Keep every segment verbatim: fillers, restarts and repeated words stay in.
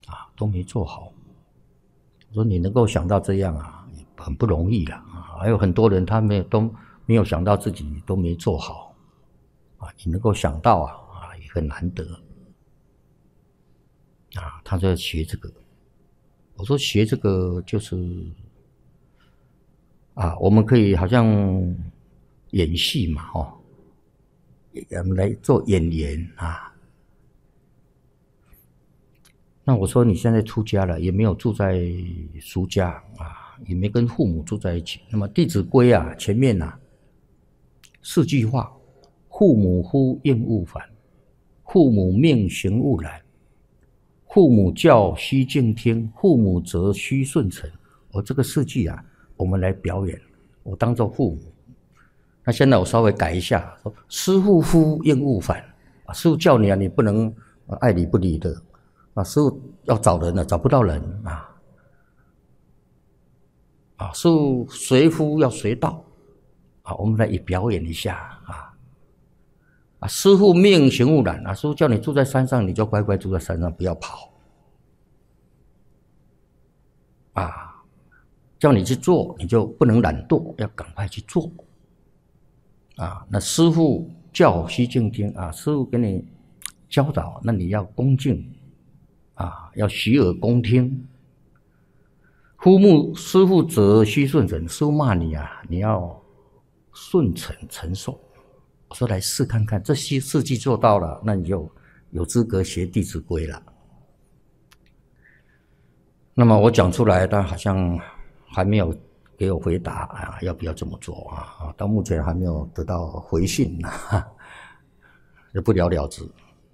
啊，都没做好。我说你能够想到这样啊，很不容易了啊。还有很多人他没有都没有想到自己都没做好啊，你能够想到啊啊也很难得啊。他就在学这个，我说学这个就是啊，我们可以好像演戏嘛，哦，我们来做演员啊。那我说你现在出家了，也没有住在俗家啊，也没跟父母住在一起。那么《弟子规》啊，前面啊四句话：父母呼应勿烦，父母命行勿懒，父母教须敬听，父母责须顺承。我这个四句啊，我们来表演，我当做父母。那现在我稍微改一下，说师父呼应勿烦啊，师父叫你啊，你不能爱理不理的啊，师父要找人了，找不到人啊。啊，师父随夫要随到，啊，我们来表演一下啊。啊，师父命行勿懒啊，师父叫你住在山上，你就乖乖住在山上，不要跑。啊，叫你去做，你就不能懒惰，要赶快去做。啊，那师父教须敬听啊，师父给你教导，那你要恭敬啊，要洗耳恭听。父母师父责须顺承，师父骂你啊，你要顺承承受。我说来试看看，这些四句做到了，那你就有资格学《弟子规》了。那么我讲出来，但好像还没有给我回答啊，要不要这么做啊？到目前还没有得到回信啊，就不了了之。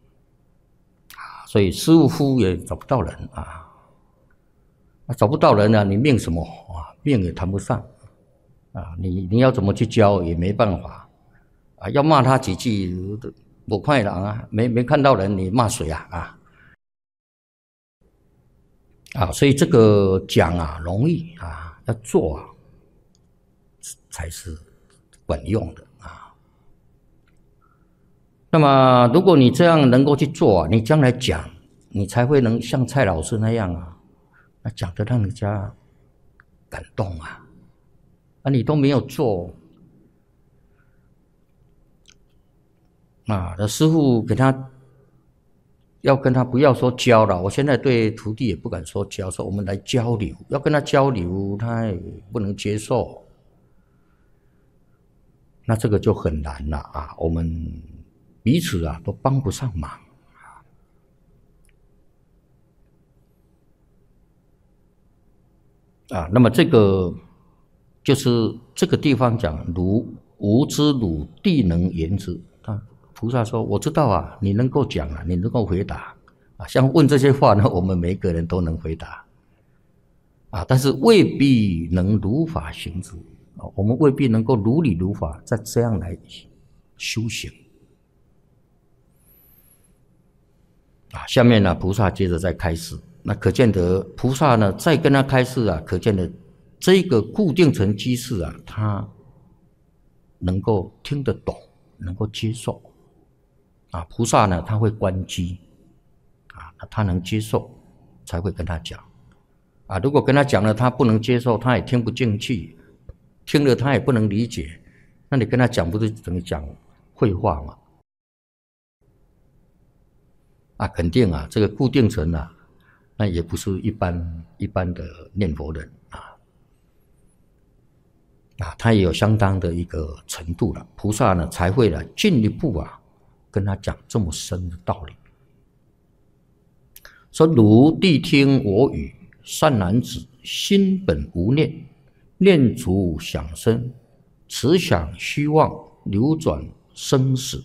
所以师父也找不到人啊。找不到人啊，你命什么啊？命也谈不上啊！你你要怎么去教也没办法啊！要骂他几句，我快了啊！没没看到人，你骂谁啊？啊啊！所以这个讲啊容易啊，要做啊才是管用的啊。那么如果你这样能够去做啊，你将来讲，你才会能像蔡老师那样啊。那讲得让人家感动啊！啊，你都没有做啊！那师父给他要跟他不要说教了，我现在对徒弟也不敢说教，说我们来交流，要跟他交流，他也不能接受，那这个就很难了啊！我们彼此啊都帮不上忙。啊，那么这个就是这个地方讲汝吾知汝地能言之啊。菩萨说：“我知道啊，你能够讲啊，你能够回答啊。像问这些话呢，我们每个人都能回答啊，但是未必能如法行之啊。我们未必能够如理如法，再这样来修行啊。下面呢，菩萨接着再开示。”那可见得菩萨呢，再跟他开示啊，可见得这个固定成机事啊，他能够听得懂，能够接受啊。菩萨呢，他会观机啊，他能接受才会跟他讲啊。如果跟他讲了，他不能接受，他也听不进去，听了他也不能理解，那你跟他讲不是等于讲废话吗？啊，肯定啊，这个固定成啊。那也不是一般一般的念佛人啊，啊，他也有相当的一个程度了。菩萨呢才会呢进一步啊跟他讲这么深的道理。说汝谛听我语，善男子，心本无念，念足想生，此想虚妄，流转生死。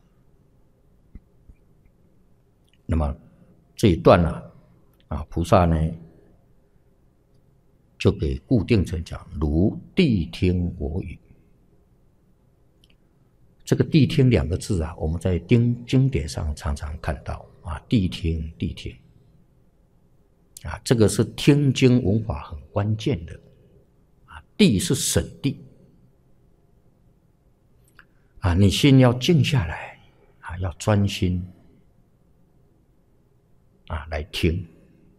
那么这一段呢、啊？啊，菩萨呢，就给固定成讲如谛听我语。这个谛听两个字啊，我们在经经典上常常看到啊，谛听谛听啊，这个是听经文法很关键的啊。谛是审谛啊，你心要静下来啊，要专心啊来听。